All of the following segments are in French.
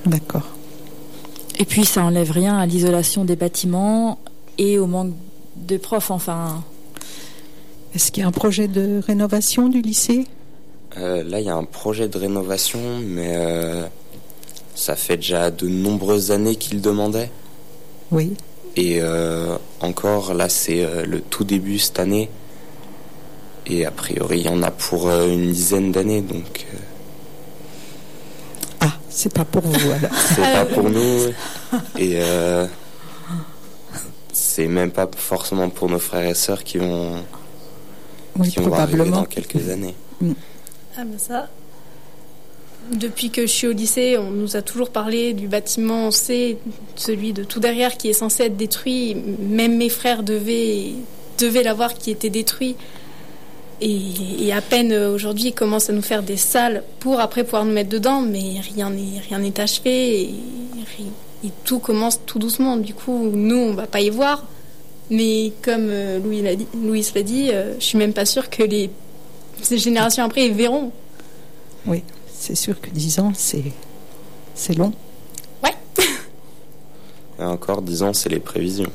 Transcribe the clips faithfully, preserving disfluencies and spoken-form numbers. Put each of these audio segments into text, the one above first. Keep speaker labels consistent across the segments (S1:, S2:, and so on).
S1: D'accord.
S2: Et puis ça enlève rien à l'isolation des bâtiments et au manque de profs, enfin.
S1: Est-ce qu'il y a un projet de rénovation du lycée ?
S3: euh, Là, il y a un projet de rénovation, mais euh, ça fait déjà de nombreuses années qu'il demandait.
S1: Oui.
S3: Et euh, encore, là, c'est euh, le tout début cette année. Et a priori, il y en a pour euh, une dizaine d'années, donc... Euh...
S1: Ah, c'est pas pour vous, alors.
S3: C'est pas pour nous. Et euh, c'est même pas forcément pour nos frères et sœurs qui vont,
S1: oui,
S3: qui vont arriver dans quelques années.
S4: Mm. Ah ben ça... Depuis que je suis au lycée, on nous a toujours parlé du bâtiment C, celui de tout derrière qui est censé être détruit. Même mes frères devaient, devaient l'avoir qui était détruit. Et, et à peine aujourd'hui, ils commencent à nous faire des salles pour après pouvoir nous mettre dedans, mais rien n'est, rien n'est achevé et, et tout commence tout doucement. Du coup, nous, on va pas y voir. Mais comme Louis l'a dit, Louise l'a dit, je suis même pas sûre que les, ces générations après, ils verront.
S1: Oui. C'est sûr que dix ans, c'est, c'est long.
S4: Ouais.
S3: Et encore, dix ans, c'est les prévisions.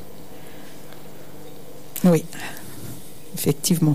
S1: Oui, effectivement.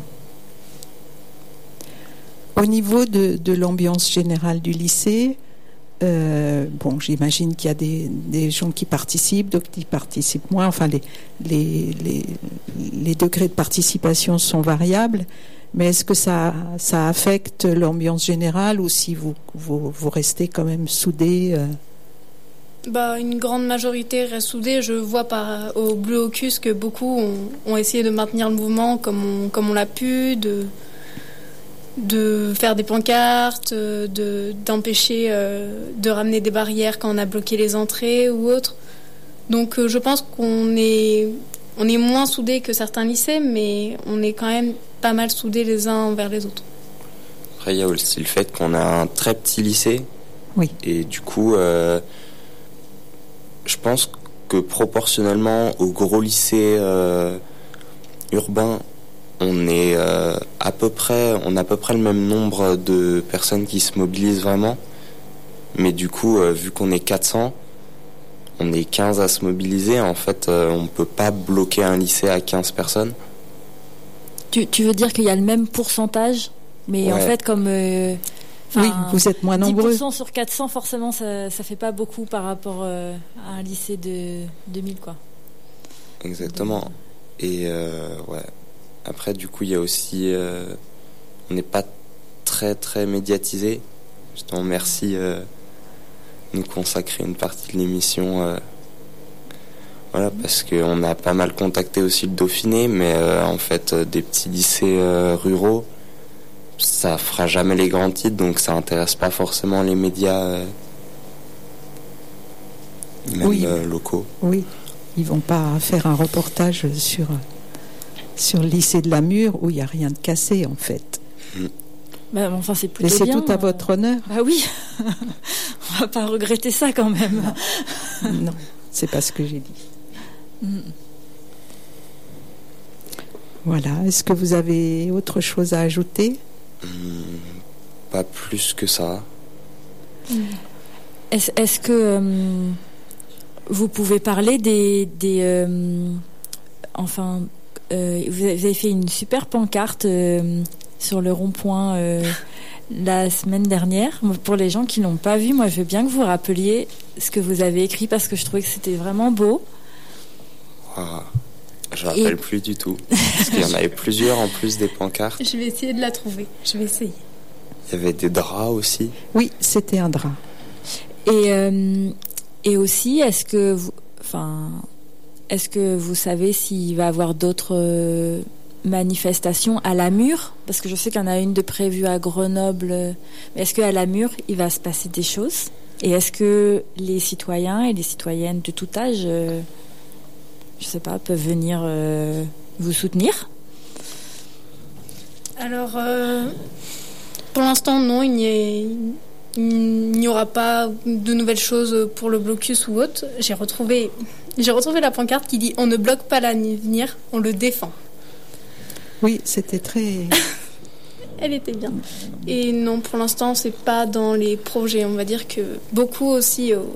S1: Au niveau de, de l'ambiance générale du lycée, euh, bon, j'imagine qu'il y a des, des gens qui participent, d'autres qui participent moins. Enfin, les, les, les, les degrés de participation sont variables. Mais est-ce que ça, ça affecte l'ambiance générale ou si vous, vous, vous restez quand même soudés euh...
S4: Bah, une grande majorité reste soudée. Je vois par, au Bleu Ocus que beaucoup ont, ont essayé de maintenir le mouvement comme on, comme on l'a pu, de, de faire des pancartes, de, d'empêcher euh, de ramener des barrières quand on a bloqué les entrées ou autre. Donc euh, je pense qu'on est, on est moins soudés que certains lycées, mais on est quand même pas mal soudés les uns envers les autres.
S3: Après, il y a aussi le fait qu'on a un très petit lycée.
S1: Oui.
S3: Et du coup, euh, je pense que proportionnellement au gros lycée euh, urbain, on est euh, à peu près, on a à peu près le même nombre de personnes qui se mobilisent vraiment. Mais du coup, euh, vu qu'on est quatre cents, on est quinze à se mobiliser. En fait, euh, on peut pas bloquer un lycée à quinze personnes.
S2: Tu, tu veux dire qu'il y a le même pourcentage, mais ouais. En fait, comme... Euh,
S1: oui, vous êtes moins nombreux.
S2: dix pour cent sur quatre cents, forcément, ça, ça fait pas beaucoup par rapport euh, à un lycée de deux mille, quoi.
S3: Exactement. Et euh, ouais. Après, du coup, il y a aussi... Euh, on n'est pas très, très médiatisé. Justement, merci euh, de nous consacrer une partie de l'émission... Euh, Voilà, parce qu'on a pas mal contacté aussi le Dauphiné, mais euh, en fait, euh, des petits lycées euh, ruraux, ça fera jamais les grands titres, donc ça intéresse pas forcément les médias, euh, même
S1: oui.
S3: euh, locaux.
S1: Oui, ils vont pas faire un reportage sur, sur le lycée de la Mure où il n'y a rien de cassé, en fait.
S3: Mmh.
S2: Bah, enfin, c'est plutôt
S1: Laissez
S2: bien.
S1: tout à votre honneur.
S2: Bah oui, on va pas regretter ça quand même.
S1: Non, non, c'est pas ce que j'ai dit. Mmh. Voilà. Est-ce que vous avez autre chose à ajouter ?
S3: Mmh, pas plus que ça.
S2: Mmh. Est-ce, est-ce que euh, vous pouvez parler des, des euh, enfin, euh, vous avez fait une super pancarte euh, sur le rond-point euh, la semaine dernière. Pour les gens qui l'ont pas vu, moi, je veux bien que vous rappeliez ce que vous avez écrit parce que je trouvais que c'était vraiment beau.
S3: Ah, je ne rappelle Et... plus du tout. Parce qu'il y en avait plusieurs en plus des pancartes.
S4: Je vais essayer de la trouver. Je vais essayer.
S3: Il y avait des draps aussi.
S1: Oui, c'était un drap.
S2: Et, euh, et aussi, est-ce que vous, enfin, est-ce que vous savez s'il va y avoir d'autres euh, manifestations à la Mure ? Parce que je sais qu'il y en a une de prévue à Grenoble. Mais est-ce qu'à la Mure, il va se passer des choses ? Et est-ce que les citoyens et les citoyennes de tout âge... Euh, je sais pas, peuvent venir euh, vous soutenir ?
S4: Alors, euh, pour l'instant, non, il n'y, est, il n'y aura pas de nouvelles choses pour le blocus ou autre. J'ai retrouvé, j'ai retrouvé la pancarte qui dit « On ne bloque pas l'avenir, on le défend ».
S1: Oui, c'était très...
S4: Elle était bien. Et non, pour l'instant, c'est pas dans les projets. On va dire que beaucoup aussi...